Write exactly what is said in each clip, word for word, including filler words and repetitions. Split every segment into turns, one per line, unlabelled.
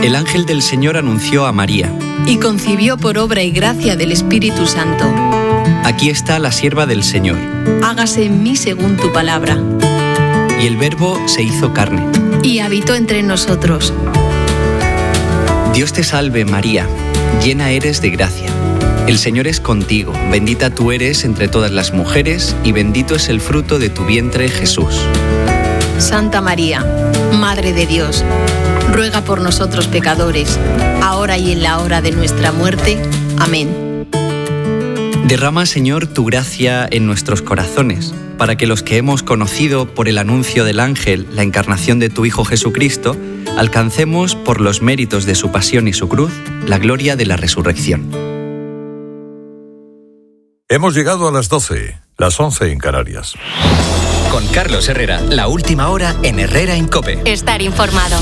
El ángel del Señor anunció a María.
Y concibió por obra y gracia del Espíritu Santo.
Aquí está la sierva del Señor.
Hágase en mí según tu palabra.
Y el Verbo se hizo carne.
Y habitó entre nosotros.
Dios te salve, María, llena eres de gracia. El Señor es contigo, bendita tú eres entre todas las mujeres, y bendito es el fruto de tu vientre, Jesús.
Santa María, Madre de Dios, ruega por nosotros pecadores, ahora y en la hora de nuestra muerte. Amén.
Derrama, Señor, tu gracia en nuestros corazones, para que los que hemos conocido por el anuncio del ángel la encarnación de tu Hijo Jesucristo, alcancemos por los méritos de su pasión y su cruz la gloria de la resurrección.
Hemos llegado a las doce, las once en Canarias.
Con Carlos Herrera, la última hora en Herrera en COPE.
Estar informado.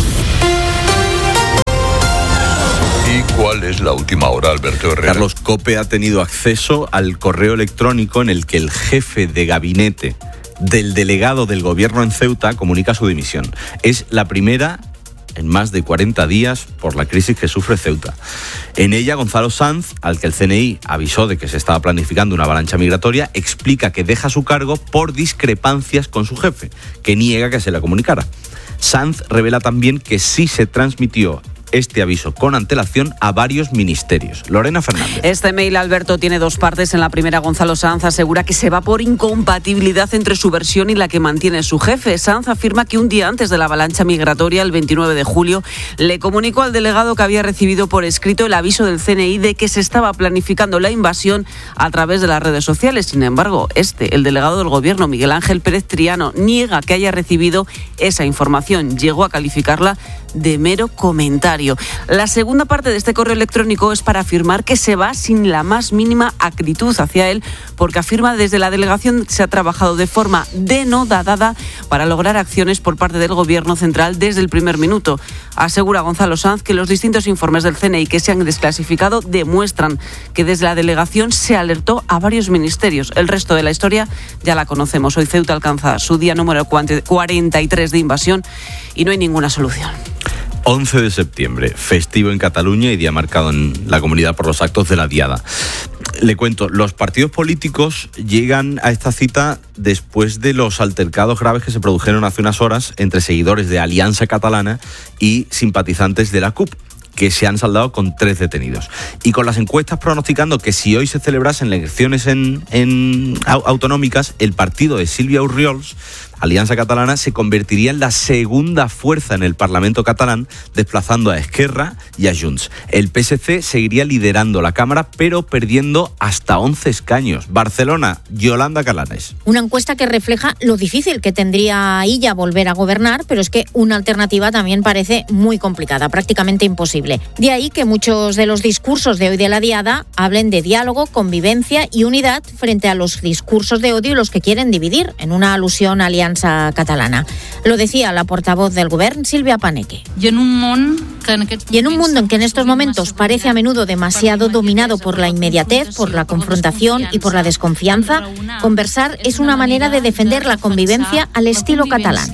¿Y cuál es la última hora, Alberto Herrera?
Carlos, COPE ha tenido acceso al correo electrónico en el que el jefe de gabinete del delegado del gobierno en Ceuta comunica su dimisión. Es la primera en más de cuarenta días por la crisis que sufre Ceuta. En ella, Gonzalo Sanz, al que el C N I avisó de que se estaba planificando una avalancha migratoria, explica que deja su cargo por discrepancias con su jefe, que niega que se la comunicara. Sanz revela también que sí se transmitió este aviso con antelación a varios ministerios. Lorena Fernández.
Este mail, Alberto, tiene dos partes. En la primera, Gonzalo Sanz asegura que se va por incompatibilidad entre su versión y la que mantiene su jefe. Sanz afirma que un día antes de la avalancha migratoria, el veintinueve de julio, le comunicó al delegado que había recibido por escrito el aviso del C N I de que se estaba planificando la invasión a través de las redes sociales. Sin embargo, este, el delegado del gobierno, Miguel Ángel Pérez Triano, niega que haya recibido esa información. Llegó a calificarla de mero comentario. La segunda parte de este correo electrónico es para afirmar que se va sin la más mínima acritud hacia él, porque afirma desde la delegación se ha trabajado de forma denodada para lograr acciones por parte del gobierno central desde el primer minuto. Asegura Gonzalo Sanz que los distintos informes del C N I que se han desclasificado demuestran que desde la delegación se alertó a varios ministerios. El resto de la historia ya la conocemos. Hoy Ceuta alcanza su día número cuarenta y tres de invasión y no hay ninguna solución.
once de septiembre, festivo en Cataluña y día marcado en la comunidad por los actos de la Diada. Le cuento, los partidos políticos llegan a esta cita después de los altercados graves que se produjeron hace unas horas entre seguidores de Alianza Catalana y simpatizantes de la C U P, que se han saldado con tres detenidos. Y con las encuestas pronosticando que si hoy se celebrasen elecciones en, en autonómicas, el partido de Sílvia Orriols, Alianza Catalana, se convertiría en la segunda fuerza en el Parlamento catalán, desplazando a Esquerra y a Junts. El P S C seguiría liderando la Cámara, pero perdiendo hasta once escaños. Barcelona, Yolanda Calanes.
Una encuesta que refleja lo difícil que tendría ella volver a gobernar, pero es que una alternativa también parece muy complicada, prácticamente imposible. De ahí que muchos de los discursos de hoy de la Diada hablen de diálogo, convivencia y unidad frente a los discursos de odio y los que quieren dividir, en una alusión a Alianza Catalana. Lo decía la portavoz del Govern, Sílvia Paneque.
Y en un mundo
Y en un mundo en que en estos momentos parece a menudo demasiado dominado por la inmediatez, por la confrontación y por la desconfianza, conversar es una manera de defender la convivencia al estilo catalán.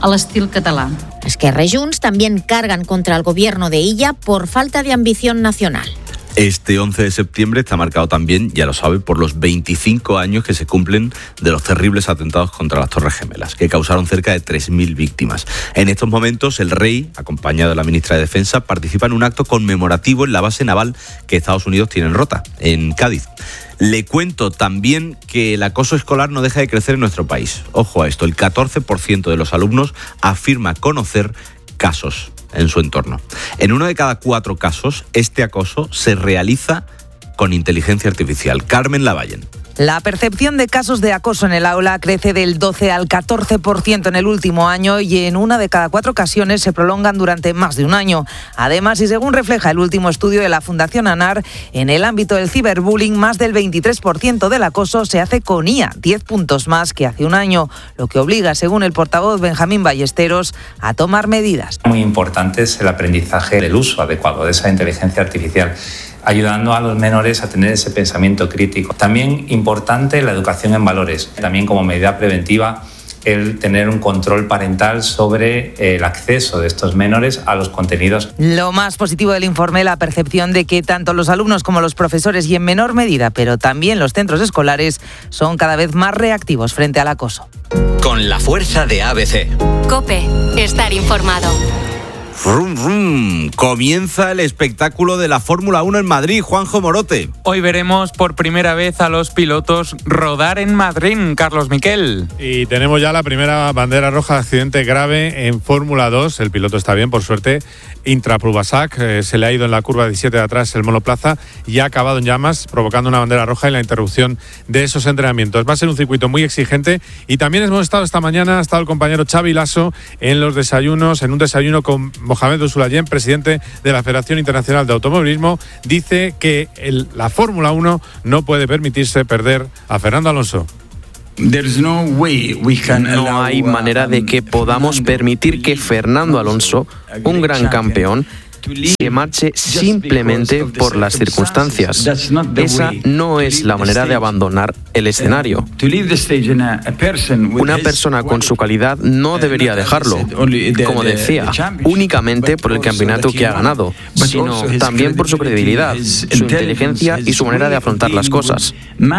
Esquerra y Junts también cargan contra el gobierno de Illa por falta de ambición nacional.
Este once de septiembre está marcado también, ya lo sabe, por los veinticinco años que se cumplen de los terribles atentados contra las Torres Gemelas, que causaron cerca de tres mil víctimas. En estos momentos, el rey, acompañado de la ministra de Defensa, participa en un acto conmemorativo en la base naval que Estados Unidos tiene en Rota, en Cádiz. Le cuento también que el acoso escolar no deja de crecer en nuestro país. Ojo a esto, el catorce por ciento de los alumnos afirma conocer casos en su entorno. En uno de cada cuatro casos, este acoso se realiza con inteligencia artificial. Carmen Lavallen.
La percepción de casos de acoso en el aula crece del doce al catorce por ciento en el último año y en una de cada cuatro ocasiones se prolongan durante más de un año. Además, y según refleja el último estudio de la Fundación ANAR, en el ámbito del ciberbullying, más del veintitrés por ciento del acoso se hace con I A, diez puntos más que hace un año, lo que obliga, según el portavoz Benjamín Ballesteros, a tomar medidas.
Muy importante es el aprendizaje del uso adecuado de esa inteligencia artificial, ayudando a los menores a tener ese pensamiento crítico. También importante la educación en valores, también como medida preventiva el tener un control parental sobre el acceso de estos menores a los contenidos.
Lo más positivo del informe, la percepción de que tanto los alumnos como los profesores y en menor medida, pero también los centros escolares, son cada vez más reactivos frente al acoso.
Con la fuerza de A B C.
COPE. Estar informado.
Rum, rum. Comienza el espectáculo de la Fórmula uno en Madrid. Juanjo Morote.
Hoy veremos por primera vez a los pilotos rodar en Madrid, Carlos Miquel.
Y tenemos ya la primera bandera roja de accidente grave en Fórmula dos. El piloto está bien, por suerte. Intra Prubasac, eh, se le ha ido en la curva diecisiete de atrás el monoplaza y ha acabado en llamas, provocando una bandera roja y la interrupción de esos entrenamientos. Va a ser un circuito muy exigente y también hemos estado esta mañana, ha estado el compañero Xavi Lasso en los desayunos, en un desayuno con Mohamed Ousoulayem, presidente de la Federación Internacional de Automovilismo. Dice que el, la Fórmula uno no puede permitirse perder a Fernando Alonso.
No hay manera de que podamos permitir que Fernando Alonso, un gran campeón, se marche simplemente por las circunstancias. Esa no es la manera de abandonar el escenario. Una persona con su calidad no debería dejarlo, como decía, únicamente por el campeonato que ha ganado, sino también por su credibilidad, su inteligencia y su manera de afrontar las cosas.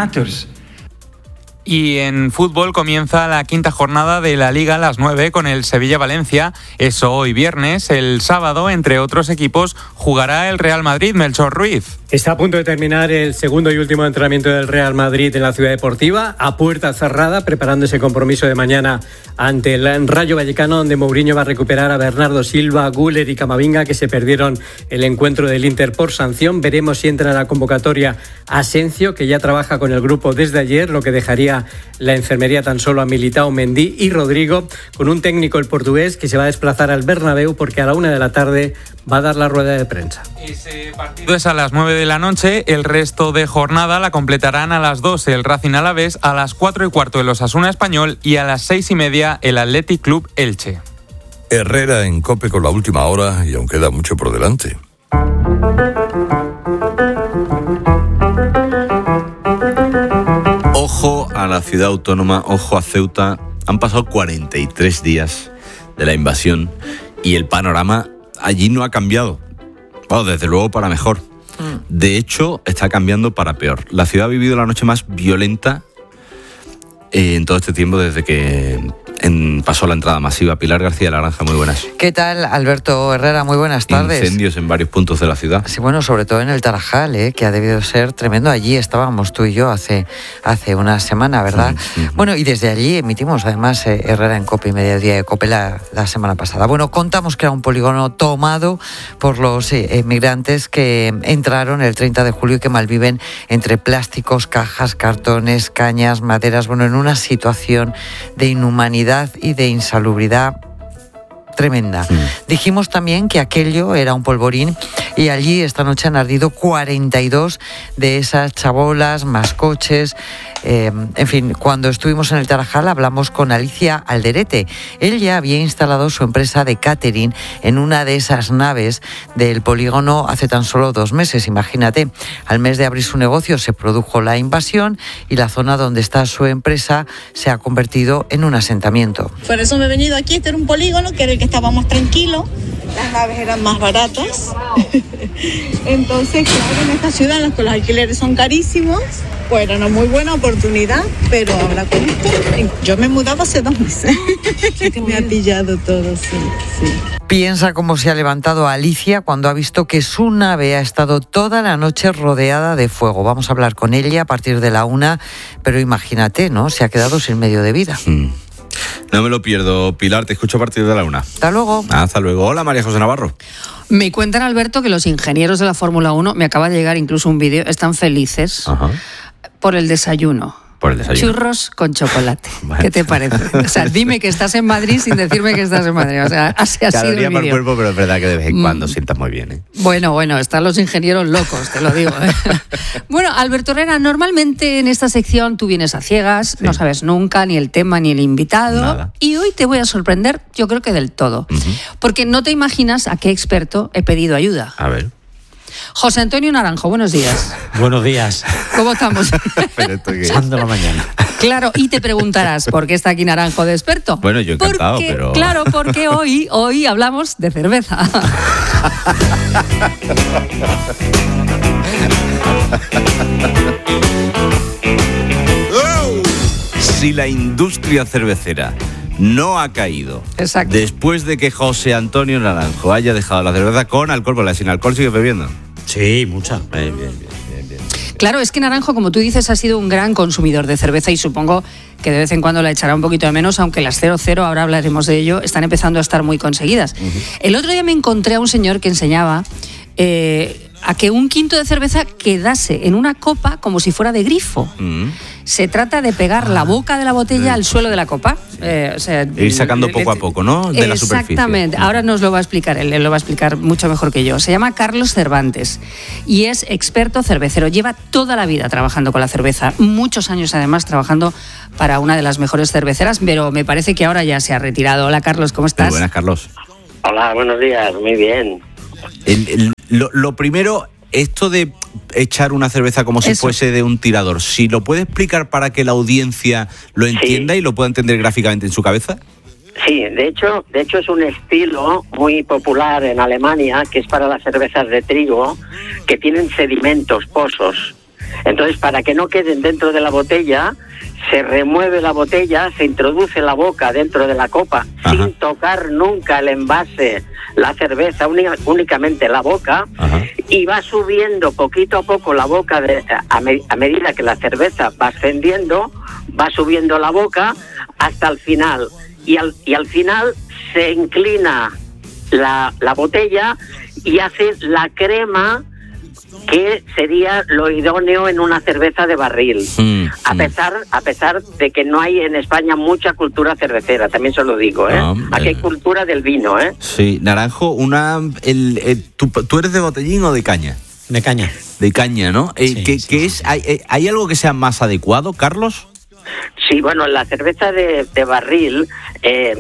Y en fútbol comienza la quinta jornada de la Liga a las nueve con el Sevilla-Valencia. Eso hoy viernes. El sábado, entre otros equipos, jugará el Real Madrid. Melchor Ruiz.
Está a punto de terminar el segundo y último entrenamiento del Real Madrid en la Ciudad Deportiva, a puerta cerrada, preparando ese compromiso de mañana ante el Rayo Vallecano, donde Mourinho va a recuperar a Bernardo Silva, Güler y Camavinga, que se perdieron el encuentro del Inter por sanción. Veremos si entra en la convocatoria Asensio, que ya trabaja con el grupo desde ayer, lo que dejaría la enfermería tan solo a Militao, Mendy y Rodrigo, con un técnico, el portugués, que se va a desplazar al Bernabéu porque a la una de la tarde va a dar la rueda de prensa.
Ese partido es a las nueve de la noche. El resto de jornada la completarán a las doce el Racing Alavés, a las cuatro y cuarto el Osasuna Español y a las seis y media el Athletic Club Elche.
Herrera en COPE con la última hora y aún queda mucho por delante.
Ojo a la ciudad autónoma, ojo a Ceuta. Han pasado cuarenta y tres días de la invasión y el panorama allí no ha cambiado. Bueno, desde luego para mejor. De hecho, está cambiando para peor. La ciudad ha vivido la noche más violenta eh, en todo este tiempo desde que en, pasó la entrada masiva. Pilar García Laranja, muy buenas.
¿Qué tal, Alberto Herrera? Muy buenas tardes.
Incendios en varios puntos de la ciudad.
Sí, bueno, sobre todo en el Tarajal, ¿eh? Que ha debido ser tremendo. Allí estábamos tú y yo hace, hace una semana, ¿verdad? Sí, sí. Bueno, y desde allí emitimos además eh, Herrera en COPE y Mediodía de COPE la, la semana pasada. Bueno, contamos que era un polígono tomado por los eh, migrantes que entraron el treinta de julio y que malviven entre plásticos, cajas, cartones, cañas, maderas, bueno, en una situación de inhumanidad y de insalubridad tremenda. Sí. Dijimos también que aquello era un polvorín y allí esta noche han ardido cuarenta y dos de esas chabolas, más coches. Eh, en fin, cuando estuvimos en el Tarajal hablamos con Alicia Alderete. Él ya había instalado su empresa de catering en una de esas naves del polígono hace tan solo dos meses, imagínate. Al mes de abrir su negocio se produjo la invasión y la zona donde está su empresa se ha convertido en un asentamiento.
Por eso me he venido aquí, este era un polígono que era el que estaba más tranquilo, las naves eran más baratas. Entonces, claro, en esta ciudad en la que los alquileres son carísimos, pues era una muy buena oportunidad, pero ahora con esto, yo me mudaba hace dos meses. Me ha pillado todo, sí, sí.
Piensa cómo se ha levantado Alicia cuando ha visto que su nave ha estado toda la noche rodeada de fuego. Vamos a hablar con ella a partir de la una, pero imagínate, ¿no? Se ha quedado sin medio de vida.
Mm. No me lo pierdo, Pilar, te escucho a partir de la una.
Hasta luego.
Hasta luego. Hola, María José Navarro.
Me cuentan, Alberto, que los ingenieros de la Fórmula uno, me acaba de llegar incluso un vídeo, están felices. Ajá. Por el desayuno.
Por el desayuno.
Churros con chocolate. Bueno. ¿Qué te parece? O sea, dime que estás en Madrid sin decirme que estás en Madrid. O sea, así ha sido el vídeo.
Cada día por cuerpo, pero es verdad que de vez en cuando mm. sientas muy bien, ¿eh?
Bueno, bueno, están los ingenieros locos, te lo digo, ¿eh? Bueno, Alberto Herrera, normalmente en esta sección tú vienes a ciegas, sí. No sabes nunca ni el tema ni el invitado. Nada. Y hoy te voy a sorprender, yo creo que del todo. Uh-huh. Porque no te imaginas a qué experto he pedido ayuda.
A ver.
José Antonio Naranjo, buenos días.
Buenos días.
¿Cómo estamos?
Echando la mañana.
Claro, y te preguntarás, ¿por qué está aquí Naranjo de experto?
Bueno, yo encantado,
porque,
pero...
Claro, porque hoy, hoy hablamos de cerveza.
Si la industria cervecera no ha caído,
exacto,
después de que José Antonio Naranjo haya dejado la cerveza con alcohol, porque la sin alcohol sigue bebiendo.
Sí, mucha.
Bien, bien, bien, bien.
Claro, es que Naranjo, como tú dices, ha sido un gran consumidor de cerveza y supongo que de vez en cuando la echará un poquito de menos, aunque las cero cero, ahora hablaremos de ello, están empezando a estar muy conseguidas. Uh-huh. El otro día me encontré a un señor que enseñaba eh, a que un quinto de cerveza quedase en una copa como si fuera de grifo. Uh-huh. Se trata de pegar ah, la boca de la botella al suelo de la copa. Sí. Eh, o sea,
ir sacando poco a poco, ¿no? De la superficie.
Exactamente. Ahora nos lo va a explicar él, él lo va a explicar mucho mejor que yo. Se llama Carlos Cervantes y es experto cervecero. Lleva toda la vida trabajando con la cerveza, muchos años además trabajando para una de las mejores cerveceras, pero me parece que ahora ya se ha retirado. Hola, Carlos, ¿cómo estás?
Muy buenas, Carlos.
Hola, buenos días, muy bien.
El, el, lo, lo primero... Esto de echar una cerveza como si Eso. fuese de un tirador, si lo puede explicar para que la audiencia lo entienda sí. y lo pueda entender gráficamente en su cabeza.
Sí, de hecho, de hecho es un estilo muy popular en Alemania, que es para las cervezas de trigo, que tienen sedimentos, pozos. Entonces, para que no queden dentro de la botella, se remueve la botella, se introduce la boca dentro de la copa, Ajá. sin tocar nunca el envase, la cerveza, únicamente la boca, Ajá. y va subiendo poquito a poco la boca, de, a, me, a medida que la cerveza va ascendiendo, va subiendo la boca hasta el final. Y al, y al final se inclina la, la botella y hace la crema, que sería lo idóneo en una cerveza de barril, mm, a pesar a pesar de que no hay en España mucha cultura cervecera, también se lo digo, ¿eh? No, Aquí hay cultura del vino, ¿eh?
Sí, Naranjo, una el, el, ¿tú, ¿tú eres de botellín o de caña?
De caña.
De caña, ¿no? Eh,
sí,
¿qué,
sí,
qué
sí,
es?
sí.
¿Hay, ¿Hay algo que sea más adecuado, Carlos?
Sí, bueno, la cerveza de, de barril... Eh,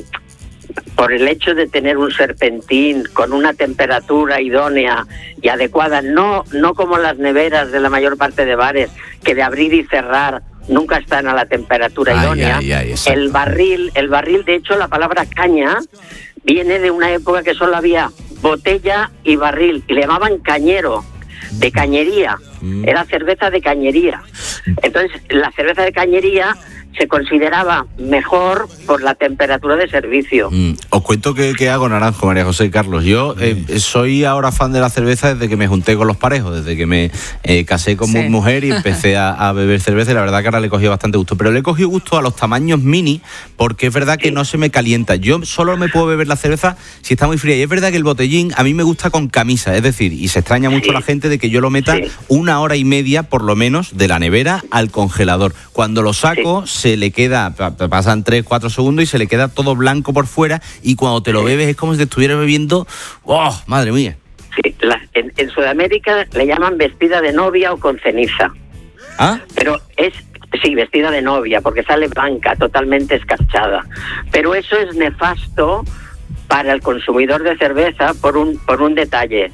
por el hecho de tener un serpentín con una temperatura idónea y adecuada, no, no como las neveras de la mayor parte de bares, que de abrir y cerrar nunca están a la temperatura ay, idónea. Ay, ay, el barril, el barril, de hecho, la palabra caña viene de una época que solo había botella y barril, y le llamaban cañero, de cañería. Mm. Era cerveza de cañería. Entonces, la cerveza de cañería se consideraba mejor por la temperatura de servicio.
Mm. Os cuento qué, qué hago, Naranjo, María José y Carlos. Yo eh, soy ahora fan de la cerveza desde que me junté con los parejos, desde que me eh, casé con sí. mi mujer y empecé a, a beber cerveza, y la verdad que ahora le he cogido bastante gusto. Pero le he cogido gusto a los tamaños mini, porque es verdad que sí. no se me calienta. Yo solo me puedo beber la cerveza si está muy fría. Y es verdad que el botellín a mí me gusta con camisa, es decir, y se extraña mucho sí. la gente de que yo lo meta sí. una hora y media, por lo menos, de la nevera al congelador. Cuando lo saco, sí. se le queda, pasan tres, cuatro segundos y se le queda todo blanco por fuera, y cuando te lo bebes es como si te estuvieras bebiendo, ¡oh, madre mía!
Sí, la, en, en Sudamérica le llaman vestida de novia o con ceniza.
¿Ah?
Pero es, sí, vestida de novia, porque sale blanca, totalmente escarchada. Pero eso es nefasto para el consumidor de cerveza por un, por un detalle.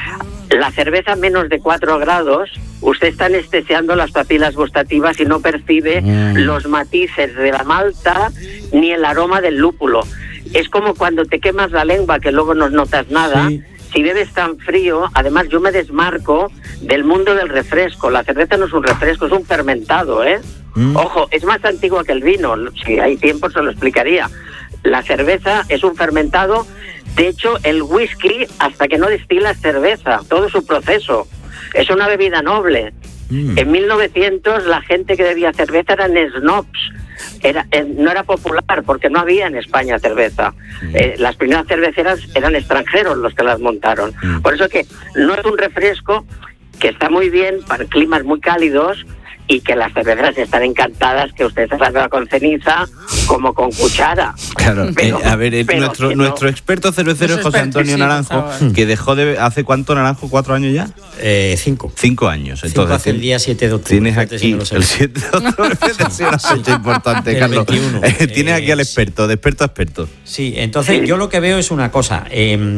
La cerveza a menos de cuatro grados, usted está anestesiando las papilas gustativas y no percibe mm. los matices de la malta ni el aroma del lúpulo. Es como cuando te quemas la lengua, que luego no notas nada. Sí. Si bebes tan frío, además yo me desmarco del mundo del refresco. La cerveza no es un refresco, es un fermentado, ¿eh? Mm. Ojo, es más antigua que el vino. Si hay tiempo se lo explicaría. La cerveza es un fermentado. De hecho, el whisky, hasta que no destila cerveza, todo su proceso. Es una bebida noble. Mm. En mil novecientos la gente que bebía cerveza eran snobs. Era, eh, no era popular porque no había en España cerveza. Mm. Eh, las primeras cerveceras eran extranjeros los que las montaron. Mm. Por eso que no es un refresco, que está muy bien para climas muy cálidos, y que las cerveceras están encantadas que usted se salga con ceniza como con cuchara.
Claro, pero, eh, a ver, el, nuestro, no. nuestro experto cervecero es José Antonio sí, Naranjo, que dejó de... ¿Hace cuánto, Naranjo? ¿Cuatro años ya?
Eh, cinco.
Cinco años.
Cinco
entonces,
hace el día siete de octubre.
Tienes aquí si no el siete de octubre, es una fecha importante, el Carlos. veintiuno. Eh, tienes aquí al experto, de experto a experto.
Sí, entonces sí. yo lo que veo es una cosa... Eh,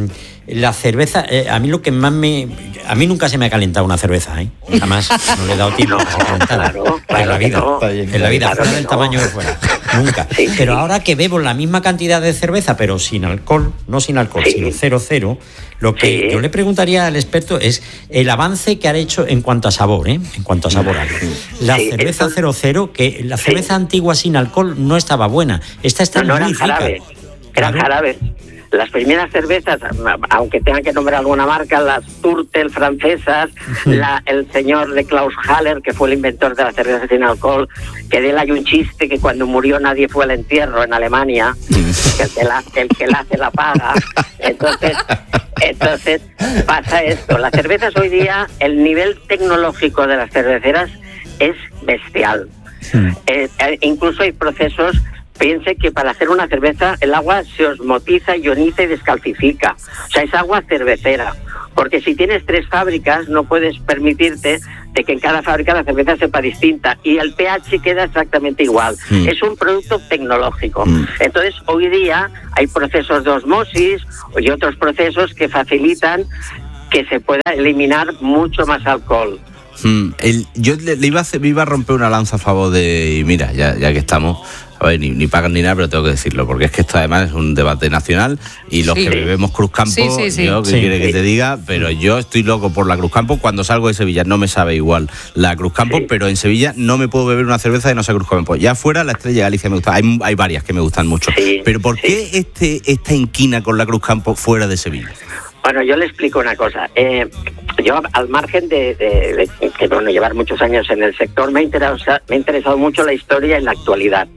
la cerveza, eh, a mí lo que más me... A mí nunca se me ha calentado una cerveza, ¿eh? Jamás, no le he dado tiempo a que se calentara.
Claro,
en la vida,
no.
en la vida,
Claro
fuera
que
del
no.
tamaño que fuera. Nunca.
Sí, sí.
Pero ahora que bebo la misma cantidad de cerveza, pero sin alcohol, no sin alcohol,
Sí.
sino cero cero, lo que
Sí.
yo le preguntaría al experto es el avance que ha hecho en cuanto a sabor, ¿eh? En cuanto a sabor. La
Sí,
cerveza
eso-
cero cero, que la cerveza antigua sin alcohol no estaba buena. Esta está
No, no
muy
eran
rica.
jarabes, eran
Claro.
jarabes. Las primeras cervezas, aunque tengan que nombrar alguna marca, las Turtel francesas, la, el señor de Klaus Haller, que fue el inventor de la cerveza sin alcohol, que de él hay un chiste que cuando murió nadie fue al entierro en Alemania, que el que la, el que la hace la paga. Entonces, entonces pasa esto. Las cervezas hoy día, el nivel tecnológico de las cerveceras es bestial. Eh, eh, incluso hay procesos. Piense que para hacer una cerveza el agua se osmotiza, ioniza y descalcifica. O sea, es agua cervecera. Porque si tienes tres fábricas no puedes permitirte de que en cada fábrica la cerveza sepa distinta y el pH queda exactamente igual.
Mm.
Es un producto tecnológico.
Mm.
Entonces, hoy día hay procesos de osmosis y otros procesos que facilitan que se pueda eliminar mucho más alcohol.
Mm, el, yo le, le iba a hacer, me iba a romper una lanza a favor de... Y mira, ya, ya que estamos... A ver, ni, ni pagan ni nada, pero tengo que decirlo, porque es que esto además es un debate nacional y los
Sí.
que bebemos Cruzcampo,
Sí, sí, sí.
yo, ¿qué
Sí.
quiere que te diga? Pero yo estoy loco por la Cruzcampo. Cuando salgo de Sevilla no me sabe igual la Cruzcampo, pero en Sevilla no me puedo beber una cerveza de no sea Cruzcampo. Ya fuera, la Estrella Galicia me gusta. Hay, hay varias que me gustan mucho. Pero ¿por qué este esta inquina con la Cruzcampo fuera de Sevilla?
Bueno, yo le explico una cosa. Eh, yo, al margen de, de, de que bueno, llevar muchos años en el sector, me ha, interesa, me ha interesado mucho la historia y la actualidad.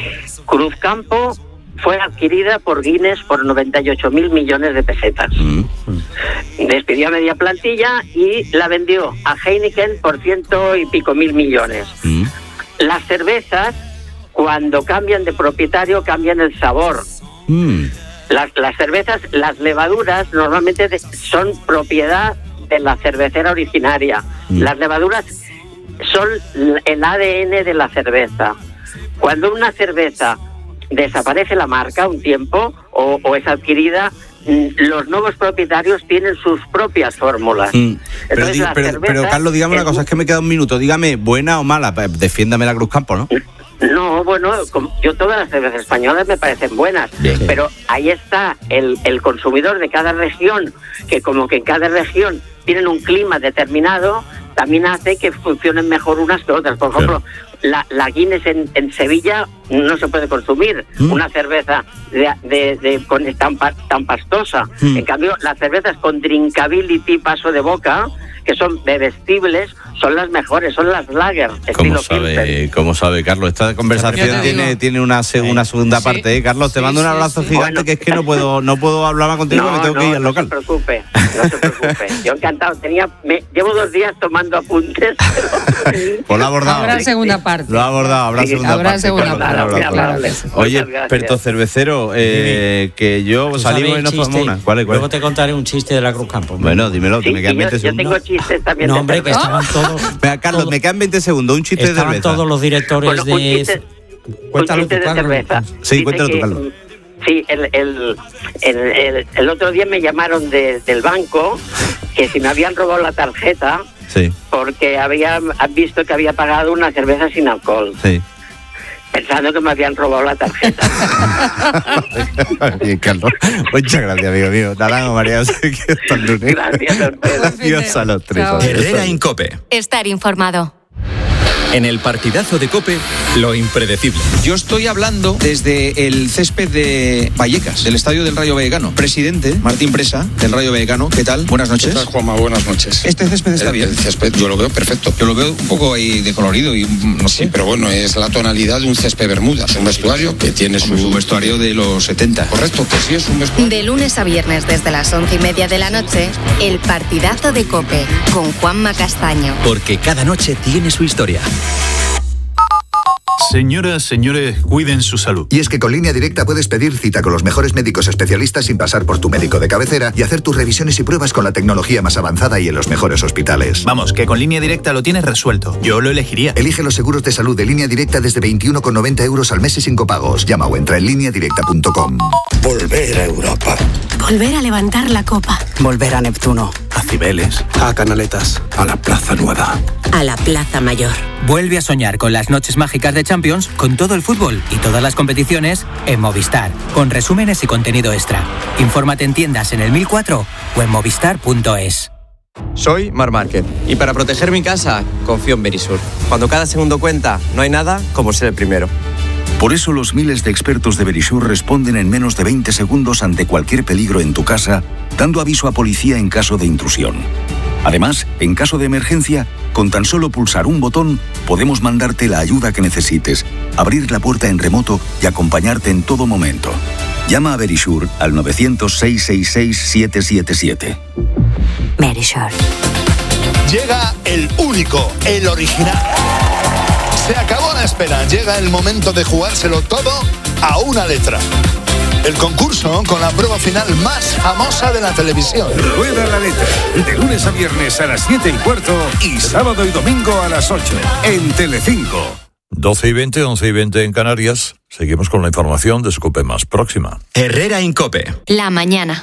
Cruzcampo fue adquirida por Guinness por noventa y ocho mil millones de pesetas. Despidió a media plantilla y la vendió a Heineken por ciento y pico mil millones. Las cervezas, cuando cambian de propietario, cambian el sabor. Las, las cervezas, las levaduras normalmente de- son propiedad de la cervecera originaria. Las levaduras son l- el A D N de la cerveza. Cuando una cerveza desaparece la marca un tiempo o, o es adquirida, mm, los nuevos propietarios tienen sus propias fórmulas.
Mm. Pero,
Entonces,
di-
las
pero,
cervezas
pero, Carlos, dígame una
es
cosa, es que me queda un minuto. Dígame, ¿buena o mala? Eh, Defiéndame la Cruzcampo, ¿no?
No, bueno, com- yo todas las cervezas españolas me parecen buenas,
Bien.
pero ahí está el, el consumidor de cada región, que como que en cada región tienen un clima determinado, también hace que funcionen mejor unas que otras. Por ejemplo, la, la Guinness en, en Sevilla no se puede consumir,
Mm.
una cerveza de, de, de- con tan, pa- tan pastosa.
Mm.
En cambio, las cervezas con drinkability, paso de boca, que son bebestibles, son las mejores, son las lager,
¿Cómo
estilo Pilsen.
sabe, ¿Cómo sabe, Carlos? Esta conversación
Ya te
tiene,
digo.
tiene una, se- una segunda parte, ¿eh? Carlos, te mando un abrazo gigante, que es que no puedo no puedo hablar más contigo,
No,
me tengo
no,
que ir al
no
local.
se preocupe, no se preocupe. Yo encantado. Tenía, me, llevo dos días tomando apuntes.
Pues lo ha abordado.
Habrá segunda parte.
Lo ha abordado, habrá
Sí,
segunda
habrá
parte.
segunda
Carlos,
parte,
un abrazo.
claro que sí.
Oye,
Muchas gracias.
experto cervecero, eh, que yo
¿Tú
salimos
sabes
y nos
el
tomamos
chiste?
una. ¿Cuál es? cuál
Luego
es?
te contaré un chiste de la Cruzcampo.
Bueno, dímelo, que me quedan
yo,
veinte
yo
segundos.
tengo chistes también.
No,
de
hombre, que
cerveza.
estaban todos...
Venga, Carlos, me quedan veinte segundos, un chiste de
Estaban
cerveza.
todos los directores
Bueno, un
de...
chiste,
Cuéntalo
un chiste
tú,
de
Carlos.
cerveza.
Sí,
Dice
cuéntalo tú,
que,
Carlos.
Sí, el, el, el, el, el otro día me llamaron de- del banco que si me habían robado la tarjeta
Sí,
porque habían han visto que había pagado una cerveza sin alcohol,
sí.
pensando que me habían robado la tarjeta.
Bien, Carlos. Muchas gracias, amigo mío. Naranjo, María, José, que hasta el lunes.
Gracias a ustedes.
Adiós a los tres.
Chao.
Adiós.
Herrera en COPE.
Estar informado.
En el partidazo de COPE, lo impredecible.
Yo estoy hablando desde el césped de Vallecas, del Estadio del Rayo Vallecano. Presidente Martín Presa, del Rayo Vallecano. ¿Qué tal? Buenas noches.
¿Qué tal, Juanma? Buenas noches.
¿Este césped está
el,
bien?
El césped yo lo veo perfecto. Yo lo veo un poco ahí decolorido y no sé. Sí, pero bueno, es la tonalidad de un césped bermuda. Es un vestuario que tiene su...
Su vestuario de los setenta.
Correcto, que sí es un vestuario.
De lunes a viernes desde las once y media de la noche, el partidazo de COPE con Juanma Castaño.
Porque cada noche tiene su historia.
Señoras, señores, cuiden su salud.
Y es que con Línea Directa puedes pedir cita con los mejores médicos especialistas sin pasar por tu médico de cabecera y hacer tus revisiones y pruebas con la tecnología más avanzada y en los mejores hospitales.
Vamos, que con Línea Directa lo tienes resuelto. Yo lo elegiría.
Elige los seguros de salud de Línea Directa desde veintiuno con noventa euros al mes y sin copagos. Llama o entra en línea directa punto com.
Volver a Europa.
Volver a levantar la copa.
Volver a Neptuno.
A Cibeles. A Canaletas. A la Plaza Nueva.
A la Plaza Mayor.
Vuelve a soñar con las noches mágicas de Champions, con todo el fútbol y todas las competiciones en Movistar, con resúmenes y contenido extra. Infórmate en tiendas en el mil cuatro o en movistar punto es.
Soy Mar Márquez y para proteger mi casa confío en Verisur. Cuando cada segundo cuenta, no hay nada como ser el primero.
Por eso los miles de expertos de Verisur responden en menos de veinte segundos ante cualquier peligro en tu casa, dando aviso a policía en caso de intrusión. Además, en caso de emergencia, con tan solo pulsar un botón, podemos mandarte la ayuda que necesites, abrir la puerta en remoto y acompañarte en todo momento. Llama a Verisur al nueve cero cero, seis seis seis, siete siete siete.
Verisur.
Llega el único, el original. Se acabó la espera, llega el momento de jugárselo todo a una letra. El concurso con la prueba final más famosa de la televisión.
Rueda la letra, de lunes a viernes a las siete y cuarto y sábado y domingo a las ocho, en Telecinco.
doce y veinte, once y veinte en Canarias. Seguimos con la información de COPE más próxima.
Herrera en COPE.
La mañana.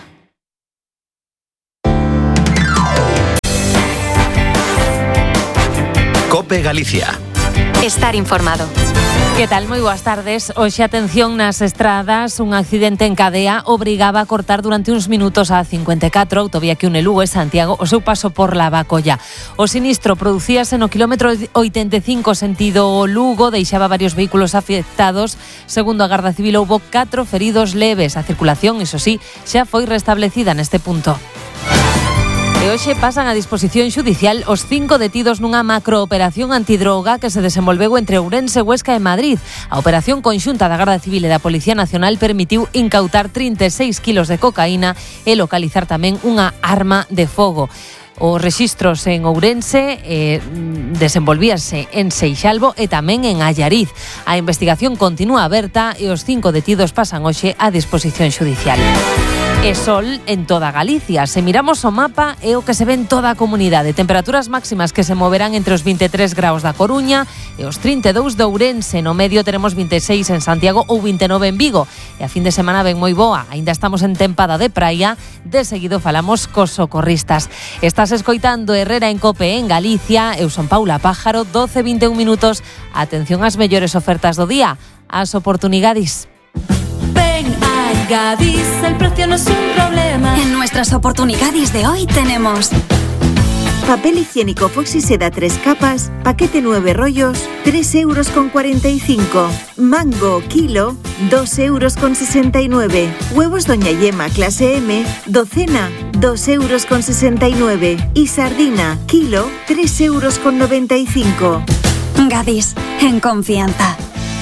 COPE Galicia.
Estar informado.
Que tal? Moi boas tardes. Hoxe, atención nas estradas, un accidente en cadea obrigaba a cortar durante uns minutos a cincuenta e catro, autovía que une Lugo e Santiago, o seu paso por Lavacolla. O sinistro producíase no quilómetro oitenta e cinco sentido Lugo, deixaba varios vehículos afectados. Segundo a Garda Civil, houbo catro feridos leves. A circulación, iso sí, xa foi restablecida neste punto. E hoxe pasan a disposición xudicial os cinco detidos nunha macrooperación antidroga que se desenvolveu entre Ourense, Huesca e Madrid. A operación conxunta da Garda Civil e da Policía Nacional permitiu incautar trinta e seis kilos de cocaína e localizar tamén unha arma de fogo. Os rexistros en Ourense eh, desenvolvíase en Seixalbo e tamén en Allariz. A investigación continúa aberta e os cinco detidos pasan hoxe a disposición xudicial. E sol en toda Galicia. Se miramos o mapa, é o que se ve en toda a comunidade. Temperaturas máximas que se moverán entre os vinte e tres graus da Coruña e os trinta e dous de Ourense. No medio teremos vinte e seis en Santiago ou vinte e nove en Vigo. E a fin de semana ven moi boa. Aínda estamos en tempada de praia. De seguido falamos cos socorristas. Estás escoitando Herrera en COPE en Galicia. Eu son Paula Pájaro, doce e vinte e un minutos. Atención ás mellores ofertas do día. As oportunidades.
Ven a Gadis, el precio no es un problema.
En nuestras oportunidades de hoy tenemos
papel higiénico Foxy Seda tres capas, paquete nueve rollos, tres euros con cuarenta y cinco. Mango kilo, dos euros con sesenta y nueve. Huevos Doña Yema clase M, docena, dos euros con sesenta y nueve. Y sardina kilo, tres euros con noventa y cinco.
Gadis, en confianza.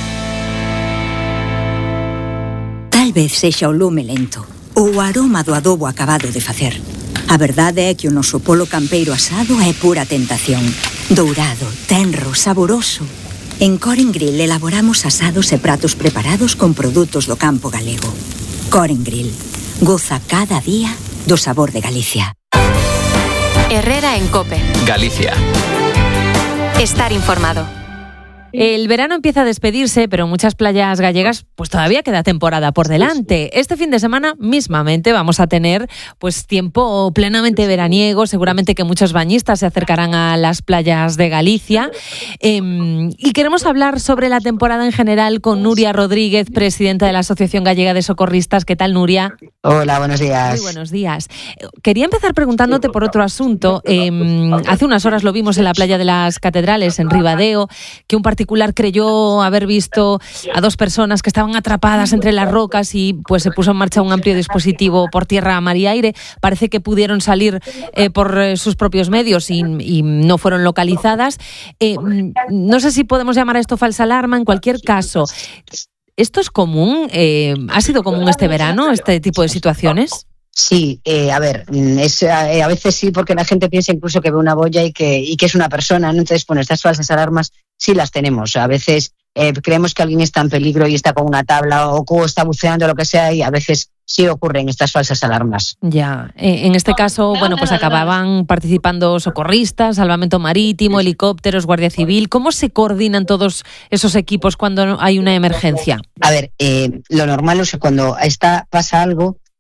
Tal vez sexa o lume lento ou o aroma do adobo acabado de facer. A verdade é que o noso polo campeiro asado é pura tentación. Dourado, tenro, saboroso. En Coren Grill elaboramos asados e pratos preparados con produtos do campo galego. Coren Grill. Goza cada día do sabor de Galicia.
Herrera en COPE.
Galicia.
Estar informado.
El verano empieza a despedirse, pero en muchas playas gallegas pues todavía queda temporada por delante. Este fin de semana mismamente vamos a tener pues tiempo plenamente veraniego. Seguramente que muchos bañistas se acercarán a las playas de Galicia. Eh, y queremos hablar sobre la temporada en general con Nuria Rodríguez, presidenta de la Asociación Gallega de Socorristas. ¿Qué tal, Nuria?
Hola, buenos días.
Muy buenos días. Quería empezar preguntándote por otro asunto. Eh, hace unas horas lo vimos en la playa de las Catedrales, en Ribadeo, que un particular creyó haber visto a dos personas que estaban atrapadas entre las rocas y pues se puso en marcha un amplio dispositivo por tierra, mar y aire. Parece que pudieron salir eh, por eh, sus propios medios y, y no fueron localizadas. Eh, no sé si podemos llamar a esto falsa alarma. En cualquier caso, ¿esto es común? Eh, ¿Ha sido común este verano, este tipo de situaciones?
Sí, eh, a ver, es, eh, a veces sí, porque la gente piensa incluso que ve una boya y que, y que es una persona, ¿no? Entonces, bueno, estas falsas alarmas sí las tenemos. A veces eh, creemos que alguien está en peligro y está con una tabla o, o está buceando, lo que sea, y a veces sí ocurren estas falsas alarmas.
Ya, eh, en este caso, bueno, pues acababan participando socorristas, salvamento marítimo, helicópteros, Guardia Civil. ¿Cómo se coordinan todos esos equipos cuando hay una emergencia?
A ver, eh, lo normal es que cuando está, pasa algo,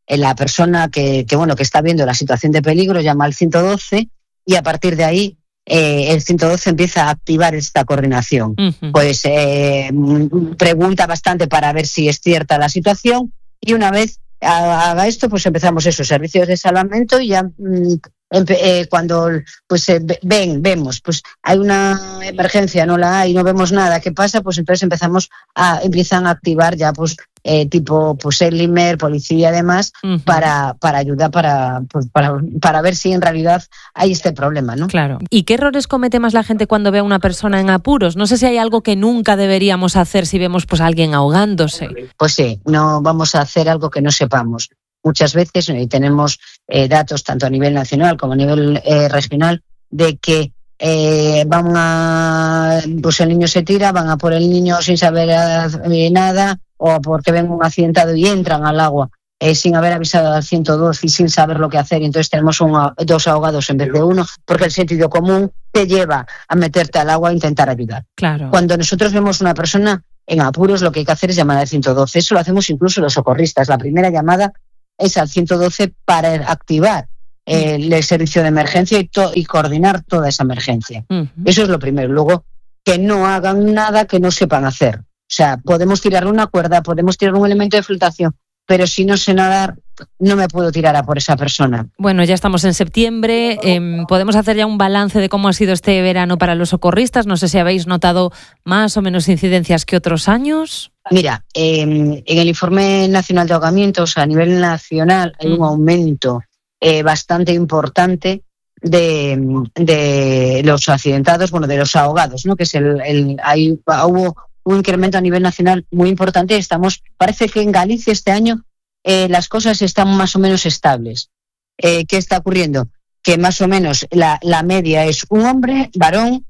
la persona que, que, bueno, que está viendo la situación de peligro llama al ciento doce y a partir de ahí eh, el ciento doce empieza a activar esta coordinación. Uh-huh. Pues eh, pregunta bastante para ver si es cierta la situación y una vez haga esto, pues empezamos esos servicios de salvamento y ya mm, eh, cuando pues eh, ven, vemos, pues hay una emergencia, no la hay, no vemos nada, ¿qué pasa? Pues entonces empezamos a, empiezan a activar ya pues eh, tipo pues el I M E R, policía y demás, uh-huh. para, para ayudar, para, pues, para, para ver si en realidad hay este problema, ¿no?
Claro. ¿Y qué errores comete más la gente cuando ve a una persona en apuros? No sé si hay algo que nunca deberíamos hacer si vemos pues a alguien ahogándose.
Pues sí, no vamos a hacer algo que no sepamos. Muchas veces, y tenemos eh, datos tanto a nivel nacional como a nivel eh, regional, de que eh, van a, pues el niño se tira, van a por el niño sin saber eh, nada, o porque ven un accidentado y entran al agua eh, sin haber avisado al ciento dos y sin saber lo que hacer, y entonces tenemos un, dos ahogados en vez de uno, porque el sentido común te lleva a meterte al agua e intentar ayudar.
Claro.
Cuando nosotros vemos una persona en apuros, lo que hay que hacer es llamar al ciento doce. Eso lo hacemos incluso los socorristas. La primera llamada es al ciento doce para activar eh, el servicio de emergencia y, to- y coordinar toda esa emergencia. Uh-huh. Eso es lo primero. Luego, que no hagan nada que no sepan hacer. O sea, podemos tirar una cuerda, podemos tirar un elemento de flotación, pero si no sé nadar, no me puedo tirar a por esa persona.
Bueno, ya estamos en septiembre, eh, podemos hacer ya un balance de cómo ha sido este verano para los socorristas. No sé si habéis notado más o menos incidencias que otros años.
Mira, eh, en el Informe Nacional de Ahogamientos a nivel nacional hay un aumento eh, bastante importante de, de los accidentados, bueno, de los ahogados, ¿no? Que es el, el hay, hubo un incremento a nivel nacional muy importante. Estamos, parece que en Galicia este año eh, las cosas están más o menos estables. Eh, ¿Qué está ocurriendo? Que más o menos la, la media es un hombre, varón,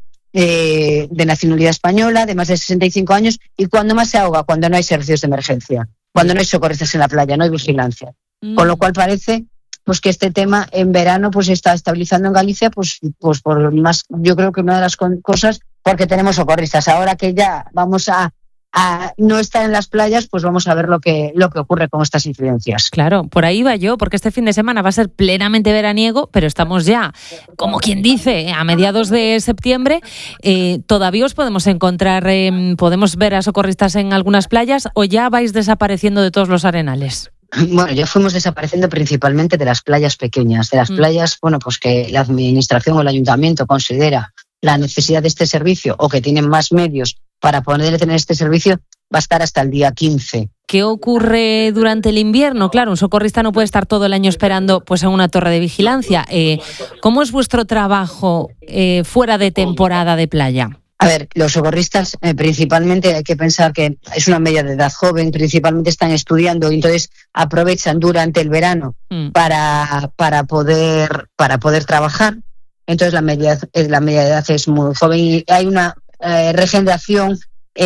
eh, de nacionalidad española, de más de sesenta y cinco años, y cuando más se ahoga, cuando no hay servicios de emergencia, cuando no hay socorristas en la playa, no hay vigilancia. Mm. Con lo cual parece pues que este tema en verano pues se está estabilizando en Galicia, pues, pues por más, yo creo que una de las con, cosas, porque tenemos socorristas. Ahora que ya vamos a, a no estar en las playas, pues vamos a ver lo que, lo que ocurre con estas incidencias.
Claro, por ahí va yo, porque este fin de semana va a ser plenamente veraniego, pero estamos ya, como quien dice, a mediados de septiembre. Eh, ¿Todavía os podemos encontrar, eh, podemos ver a socorristas en algunas playas o ya vais desapareciendo de todos los arenales?
Bueno, ya fuimos desapareciendo principalmente de las playas pequeñas, de las mm. playas, bueno, pues que la administración o el ayuntamiento considera la necesidad de este servicio o que tienen más medios para poder tener este servicio, va a estar hasta el día quince.
¿Qué ocurre durante el invierno? Claro, un socorrista no puede estar todo el año esperando pues en una torre de vigilancia. Eh, ¿Cómo es vuestro trabajo eh, fuera de temporada de playa?
A ver, los socorristas eh, principalmente hay que pensar que es una media de edad joven, principalmente están estudiando y entonces aprovechan durante el verano mm. para, para, poder, para poder trabajar. Entonces la media, la media de edad es muy joven y hay una eh, regeneración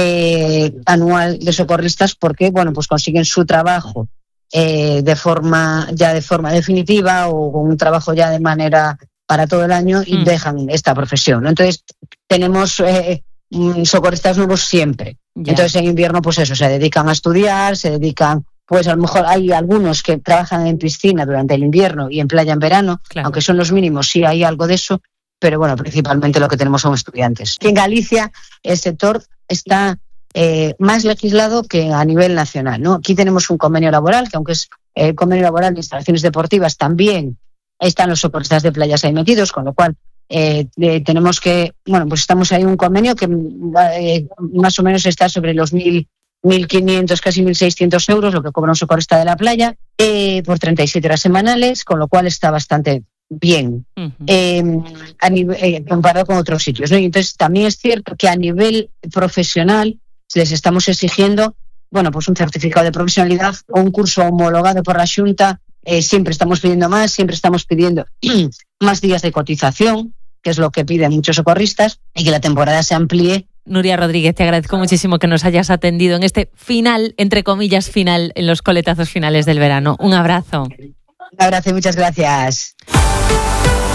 eh, anual de socorristas porque bueno, pues consiguen su trabajo eh, de forma ya de forma definitiva o con un trabajo ya de manera para todo el año y mm. dejan esta profesión, ¿no? Entonces tenemos eh, socorristas nuevos siempre. Yeah. Entonces en invierno pues eso, se dedican a estudiar, se dedican, pues a lo mejor hay algunos que trabajan en piscina durante el invierno y en playa en verano, claro. Aunque son los mínimos, sí hay algo de eso, pero bueno, principalmente lo que tenemos son estudiantes. En Galicia el sector está eh, más legislado que a nivel nacional, ¿no? Aquí tenemos un convenio laboral, que aunque es el eh, convenio laboral de instalaciones deportivas, también están los socorristas de playas ahí metidos, con lo cual eh, eh, tenemos que, bueno, pues estamos ahí en un convenio que eh, más o menos está sobre los mil, mil quinientos, casi mil seiscientos euros, lo que cobra un socorrista de la playa, eh, por treinta y siete horas semanales, con lo cual está bastante bien, uh-huh. eh, a nivel, eh, comparado con otros sitios, ¿no? Y entonces también es cierto que a nivel profesional les estamos exigiendo, bueno, pues un certificado de profesionalidad o un curso homologado por la Xunta. Eh, siempre estamos pidiendo más, siempre estamos pidiendo más días de cotización, que es lo que piden muchos socorristas, y que la temporada se amplíe.
Nuria Rodríguez, te agradezco muchísimo que nos hayas atendido en este final, entre comillas, final, en los coletazos finales del verano. Un abrazo.
Un abrazo y muchas gracias.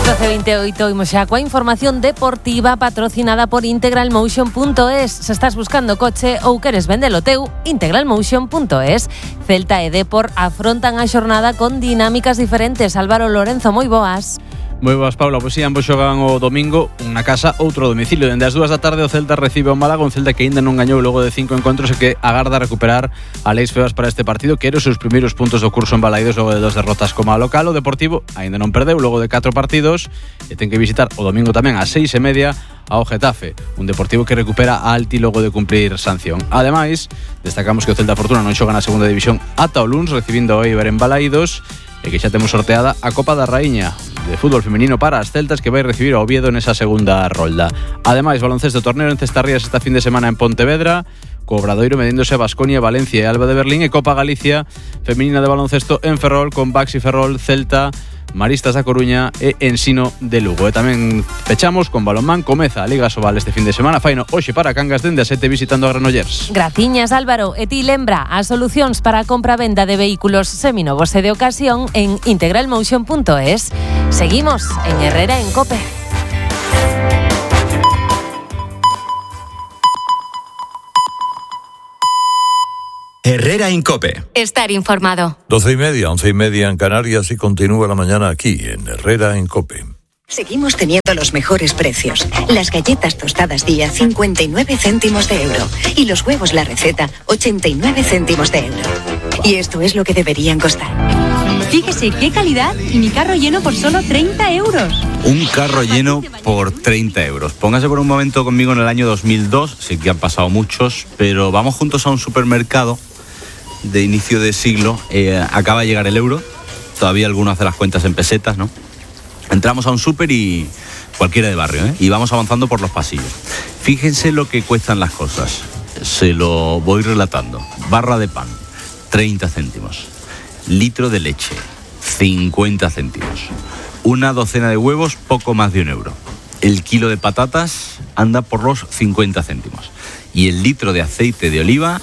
doce veintiocho, imos xa coa información deportiva patrocinada por integral motion punto es. Se estás buscando coche ou queres vendelo teu, integral motion punto es. Celta e Depor afrontan a xornada con dinámicas diferentes. Álvaro Lorenzo, moi boas.
Moi boas, Paula, pois si, ambos xogan o domingo unha casa, outro domicilio. Dende as dúas da tarde o Celta recibe o Málaga, un Celta que ainda non gañou logo de cinco encontros e que agarda recuperar a Leis Febas para este partido, que era os seus primeiros puntos do curso en Balaidos logo de dos derrotas como a local. O Deportivo ainda non perdeu logo de catro partidos e ten que visitar o domingo tamén ás seis e media ao Getafe, un Deportivo que recupera a Alti logo de cumprir sanción. Ademais, destacamos que o Celta Fortuna non xoga na segunda división ata o luns, recibindo o Eibar en Balaidos, e que xa temos sorteada a Copa da Raíña de fútbol feminino para as celtas, que vai recibir a Oviedo nesa segunda rolda. Ademais, baloncesto, torneo en Cestarrías esta fin de semana en Pontevedra, co Obradoiro medíndose a Baskonia, Valencia e Alba de Berlín, e Copa Galicia feminina de baloncesto en Ferrol con Baxi Ferrol, Celta, Maristas da Coruña e Ensino de Lugo. E tamén pechamos con balonmán. Comeza a Liga Sobal este fin de semana. Faino hoxe para Cangas dende a sete visitando a Granollers.
Graciñas, Álvaro. E ti lembra as solucións para a compra-venda de vehículos seminovos e de ocasión en integral motion punto es. Seguimos en Herrera en COPE.
Herrera en COPE.
Estar informado.
Doce y media, once y media en Canarias y continúa la mañana aquí en Herrera en COPE.
Seguimos teniendo los mejores precios. Las galletas tostadas día, cincuenta y nueve céntimos de euro. Y los huevos La Receta, ochenta y nueve céntimos de euro. Y esto es lo que deberían costar.
Fíjese qué calidad y mi carro lleno por solo treinta euros.
Un carro lleno por treinta euros. Póngase por un momento conmigo en el año dos mil dos. Sé que han pasado muchos, pero vamos juntos a un supermercado de inicio de siglo. Eh, acaba de llegar el euro. Todavía algunos hacen las cuentas en pesetas, ¿no? Entramos a un súper y cualquiera de barrio, ¿eh? Y vamos avanzando por los pasillos. Fíjense lo que cuestan las cosas. Se lo voy relatando. Barra de pan, treinta céntimos. Litro de leche, cincuenta céntimos. Una docena de huevos, poco más de un euro. El kilo de patatas anda por los cincuenta céntimos. Y el litro de aceite de oliva,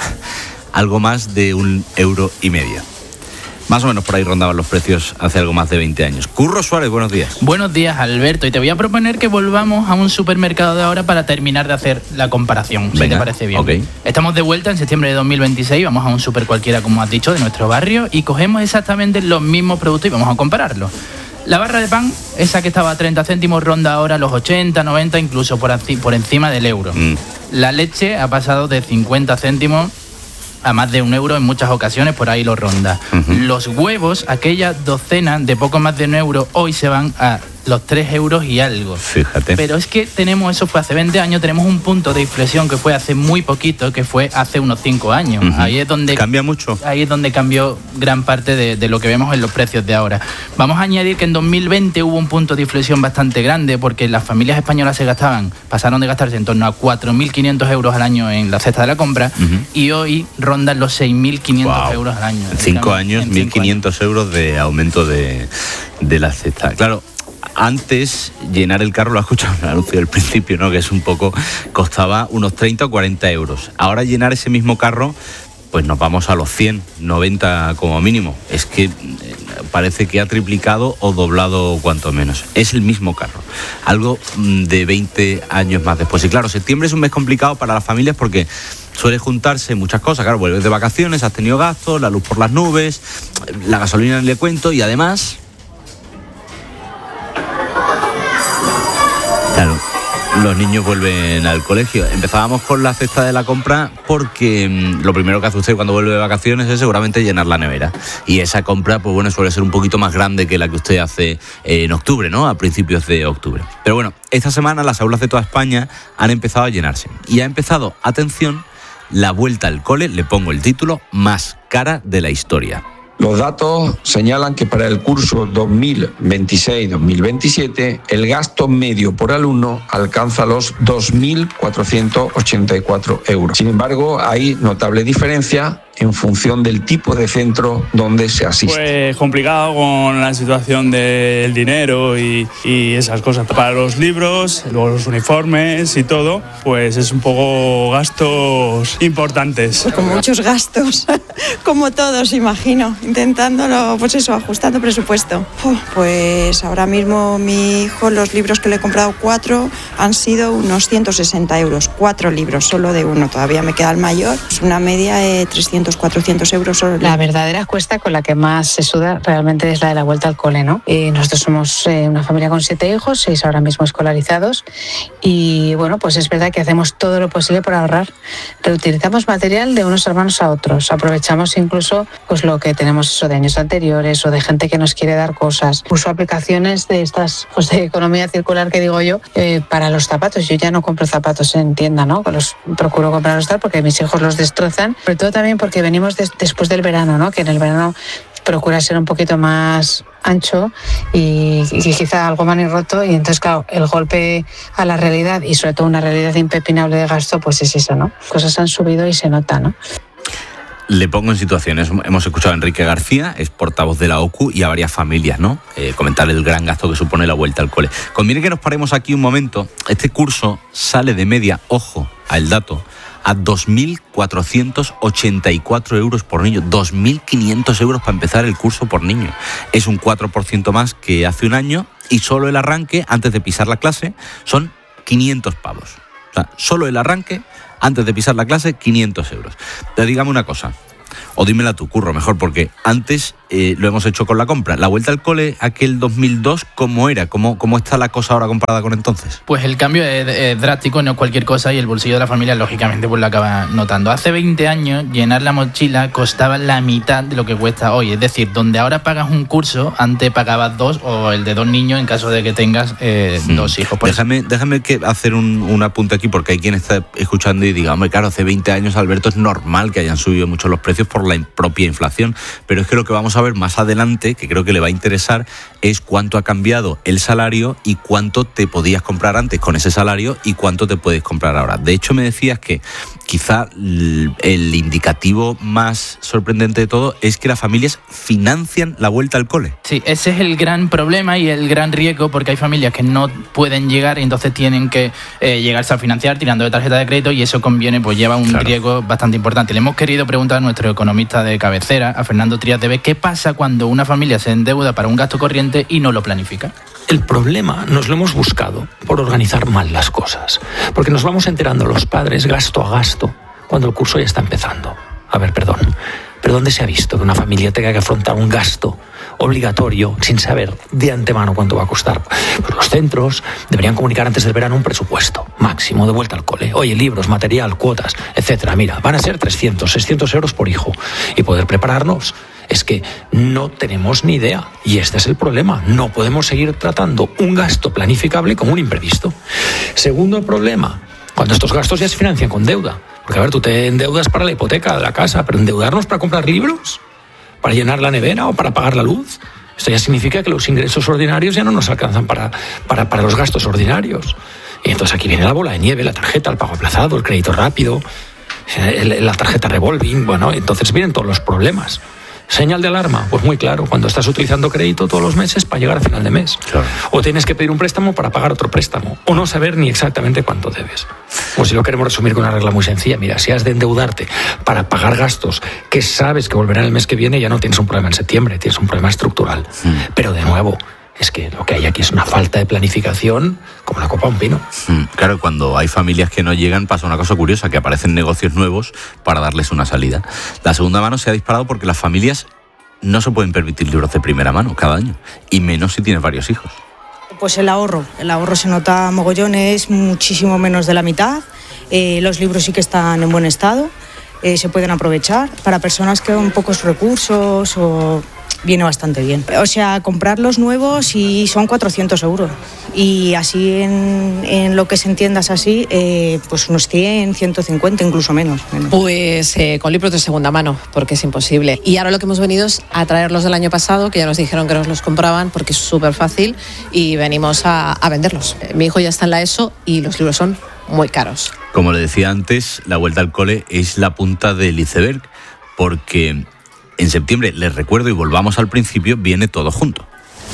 algo más de un euro y medio. Más o menos por ahí rondaban los precios hace algo más de veinte años. Curro Suárez, buenos días.
Buenos días, Alberto. Y te voy a proponer que volvamos a un supermercado de ahora para terminar de hacer la comparación, Venga, si te parece bien. Okay. Estamos de vuelta en septiembre de dos mil veintiséis, vamos a un super cualquiera, como has dicho, de nuestro barrio, y cogemos exactamente los mismos productos y vamos a compararlos. La barra de pan, esa que estaba a treinta céntimos, ronda ahora los ochenta, noventa, incluso por, por encima del euro. Mm. La leche ha pasado de cincuenta céntimos a más de un euro en muchas ocasiones, por ahí lo ronda. Uh-huh. Los huevos, aquella docena de poco más de un euro, hoy se van a los tres euros y algo.
Fíjate.
Pero es que tenemos, eso fue hace veinte años, tenemos un punto de inflexión que fue hace muy poquito, que fue hace unos cinco años. Uh-huh. Ahí es donde...
¿Cambia mucho?
Ahí es donde cambió gran parte de, de lo que vemos en los precios de ahora. Vamos a añadir que en dos mil veinte hubo un punto de inflexión bastante grande, porque las familias españolas se gastaban, pasaron de gastarse en torno a cuatro mil quinientos euros al año en la cesta de la compra, uh-huh. y hoy rondan los seis mil quinientos wow. euros al año.
En cinco años, mil quinientos euros de aumento de, de la cesta. Claro, antes llenar el carro, lo has escuchado en el anuncio del principio, ¿no? Que es un poco, costaba unos treinta o cuarenta euros. Ahora llenar ese mismo carro, pues nos vamos a los cien, noventa como mínimo. Es que parece que ha triplicado o doblado cuanto menos. Es el mismo carro. Algo de veinte años más después. Y claro, septiembre es un mes complicado para las familias porque suele juntarse muchas cosas. Claro, vuelves de vacaciones, has tenido gastos, la luz por las nubes, la gasolina ni le cuento, y además... Claro, los niños vuelven al colegio. Empezábamos con la cesta de la compra porque mmm, lo primero que hace usted cuando vuelve de vacaciones es seguramente llenar la nevera. Y esa compra, pues bueno, suele ser un poquito más grande que la que usted hace eh, en octubre, ¿no? A principios de octubre. Pero bueno, esta semana las aulas de toda España han empezado a llenarse. Y ha empezado, atención, la vuelta al cole, le pongo el título, más cara de la historia.
Los datos señalan que para el curso dos mil veintiséis dos mil veintisiete el gasto medio por alumno alcanza los dos mil cuatrocientos ochenta y cuatro euros. Sin embargo, hay notable diferencia en función del tipo de centro donde se asiste.
Pues complicado con la situación del dinero y, y esas cosas. Para los libros, los uniformes y todo, pues es un poco gastos importantes.
Pues con muchos gastos, como todos, imagino, intentándolo, pues eso, ajustando presupuesto. Uf, pues ahora mismo mi hijo, los libros que le he comprado cuatro, han sido unos ciento sesenta euros, cuatro libros, solo de uno, todavía me queda el mayor, es una media de trescientos, cuatrocientos euros solo.
La verdadera cuesta con la que más se suda realmente es la de la vuelta al cole, ¿no? Y nosotros somos eh, una familia con siete hijos, seis ahora mismo escolarizados, y bueno, pues es verdad que hacemos todo lo posible por ahorrar. Reutilizamos material de unos hermanos a otros, aprovechamos incluso pues lo que tenemos eso de años anteriores o de gente que nos quiere dar cosas. Uso aplicaciones de estas pues de economía circular que digo yo eh, para los zapatos. Yo ya no compro zapatos en tienda, ¿no? Los procuro comprarlos tal porque mis hijos los destrozan, sobre todo también porque venimos de, después del verano, ¿no? Que en el verano procura ser un poquito más ancho y, y quizá algo manirroto, y entonces claro, el golpe a la realidad y sobre todo una realidad impepinable de gasto pues es eso, ¿no? Cosas han subido y se nota, ¿no?
Le pongo en situaciones. Hemos escuchado a Enrique García, es portavoz de la O C U, y a varias familias, ¿no? Eh, comentar el gran gasto que supone la vuelta al cole. Conviene que nos paremos aquí un momento. Este curso sale de media, ojo al dato, a dos mil cuatrocientos ochenta y cuatro euros por niño. dos mil quinientos euros para empezar el curso por niño. Es un cuatro por ciento más que hace un año, y solo el arranque, antes de pisar la clase, son quinientos pavos. O sea, solo el arranque, antes de pisar la clase, quinientos euros. Pero dígame una cosa, o dímela tú, Curro, mejor, porque antes eh, lo hemos hecho con la compra. La vuelta al cole, aquel dos mil dos, ¿cómo era? ¿Cómo, cómo está la cosa ahora comparada con entonces?
Pues el cambio es, es drástico, no es cualquier cosa, y el bolsillo de la familia, lógicamente, pues lo acaba notando. Hace veinte años, llenar la mochila costaba la mitad de lo que cuesta hoy. Es decir, donde ahora pagas un curso, antes pagabas dos, o el de dos niños en caso de que tengas eh, hmm. dos hijos. Por
déjame déjame que hacer un, un apunte aquí, porque hay quien está escuchando y diga, hombre, claro, hace veinte años, Alberto, es normal que hayan subido mucho los precios por la propia inflación, pero es que lo que vamos a ver más adelante, que creo que le va a interesar, es cuánto ha cambiado el salario y cuánto te podías comprar antes con ese salario y cuánto te puedes comprar ahora. De hecho, me decías que quizá el indicativo más sorprendente de todo es que las familias financian la vuelta al cole.
Sí, ese es el gran problema y el gran riesgo, porque hay familias que no pueden llegar y entonces tienen que eh, llegarse a financiar tirando de tarjeta de crédito, y eso conviene, pues lleva un claro. riesgo bastante importante. Le hemos querido preguntar a nuestro economista de cabecera, a Fernando Trías de Bes, ¿qué pasa cuando una familia se endeuda para un gasto corriente y no lo planifica?
El problema nos lo hemos buscado por organizar mal las cosas, porque nos vamos enterando los padres gasto a gasto cuando el curso ya está empezando. A ver, perdón, ¿pero dónde se ha visto que una familia tenga que afrontar un gasto obligatorio sin saber de antemano cuánto va a costar? Pues los centros deberían comunicar antes del verano un presupuesto máximo de vuelta al cole. Oye, libros, material, cuotas, etcétera. Mira, van a ser trescientos, seiscientos euros por hijo, y poder prepararnos. Es que no tenemos ni idea, y este es el problema. No podemos seguir tratando un gasto planificable como un imprevisto. Segundo problema, cuando estos gastos ya se financian con deuda. Porque a ver, tú te endeudas para la hipoteca de la casa, pero endeudarnos para comprar libros, para llenar la nevera o para pagar la luz, esto ya significa que los ingresos ordinarios ya no nos alcanzan para, para, para los gastos ordinarios. Y entonces aquí viene la bola de nieve, la tarjeta, el pago aplazado, el crédito rápido, la tarjeta revolving. Bueno, entonces vienen todos los problemas. ¿Señal de alarma? Pues muy claro, cuando estás utilizando crédito todos los meses para llegar a final de mes. Claro. O tienes que pedir un préstamo para pagar otro préstamo, o no saber ni exactamente cuánto debes. O si lo queremos resumir con una regla muy sencilla, mira, si has de endeudarte para pagar gastos que sabes que volverán el mes que viene, ya no tienes un problema en septiembre, tienes un problema estructural. Mm. Pero de nuevo, es que lo que hay aquí es una falta de planificación como la copa a un pino.
Mm, claro, cuando hay familias que no llegan pasa una cosa curiosa, que aparecen negocios nuevos para darles una salida. La segunda mano se ha disparado porque las familias no se pueden permitir libros de primera mano cada año, y menos si tienes varios hijos.
Pues el ahorro, el ahorro se nota mogollón, es muchísimo menos de la mitad. Eh, los libros sí que están en buen estado, eh, se pueden aprovechar para personas que con pocos recursos o... Viene bastante bien. O sea, comprar los nuevos y son cuatrocientos euros. Y así en, en lo que se entiendas así, eh, pues unos cien, ciento cincuenta, incluso menos. menos.
Pues eh, con libros de segunda mano, porque es imposible. Y ahora lo que hemos venido es a traerlos del año pasado, que ya nos dijeron que nos los compraban porque es súper fácil, y venimos a, a venderlos. Mi hijo ya está en la ESO y los libros son muy caros.
Como le decía antes, la vuelta al cole es la punta del iceberg, porque en septiembre, les recuerdo y volvamos al principio, viene todo junto.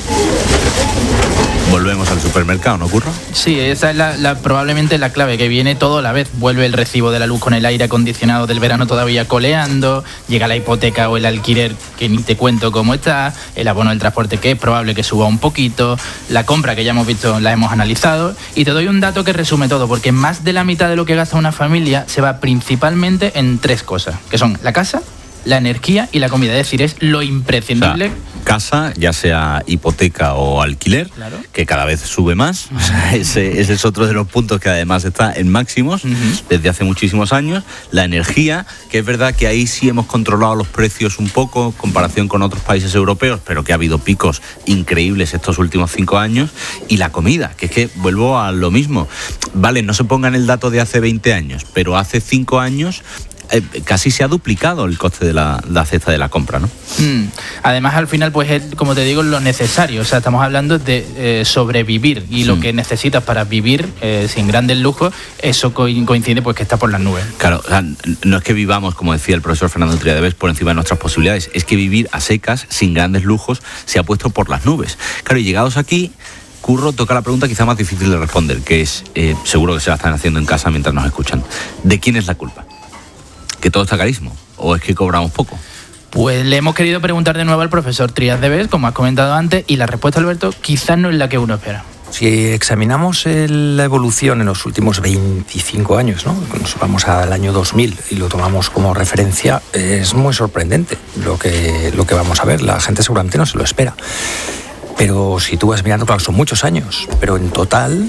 Volvemos al supermercado, ¿no, Curro?
Sí, esa es la, la, probablemente la clave, que viene todo a la vez. Vuelve el recibo de la luz con el aire acondicionado del verano todavía coleando, llega la hipoteca o el alquiler, que ni te cuento cómo está, el abono del transporte, que es probable que suba un poquito, la compra, que ya hemos visto, la hemos analizado, y te doy un dato que resume todo, porque más de la mitad de lo que gasta una familia se va principalmente en tres cosas, que son la casa, la energía y la comida. Es decir, es lo imprescindible.
O sea, casa, ya sea hipoteca o alquiler, claro, que cada vez sube más. O sea, ese, ese es otro de los puntos que además está en máximos, uh-huh, desde hace muchísimos años. La energía, que es verdad que ahí sí hemos controlado los precios un poco, en comparación con otros países europeos, pero que ha habido picos increíbles estos últimos cinco años. Y la comida, que es que vuelvo a lo mismo. Vale, no se pongan el dato de hace veinte años, pero hace cinco años Eh, casi se ha duplicado el coste de la, la cesta de la compra, ¿no?
Mm. Además, al final, pues es, como te digo, lo necesario. O sea, estamos hablando de eh, sobrevivir, y sí, lo que necesitas para vivir eh, sin grandes lujos, eso co- coincide pues que está por las nubes.
Claro, o sea, no es que vivamos, como decía el profesor Fernando Triadevez, por encima de nuestras posibilidades, es que vivir a secas, sin grandes lujos, se ha puesto por las nubes. Claro, y llegados aquí, Curro, toca la pregunta quizá más difícil de responder, que es, eh, seguro que se la están haciendo en casa mientras nos escuchan. ¿De quién es la culpa? ¿Que todo está carísimo? ¿O es que cobramos poco?
Pues le hemos querido preguntar de nuevo al profesor Triadevez, como has comentado antes, y la respuesta, Alberto, quizás no es la que uno espera.
Si examinamos el, la evolución en los últimos veinticinco años, ¿no? Nos vamos al año dos mil y lo tomamos como referencia, es muy sorprendente lo que, lo que vamos a ver. La gente seguramente no se lo espera. Pero si tú vas mirando, claro, son muchos años, pero en total